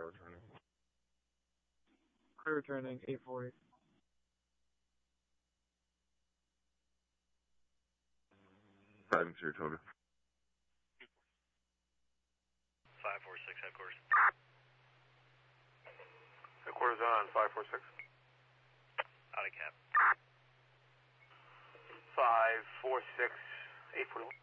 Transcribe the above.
Clear returning 840. Driving Saratoga. 546 headquarters. Headquarters on 546. Out of cap. 546 841.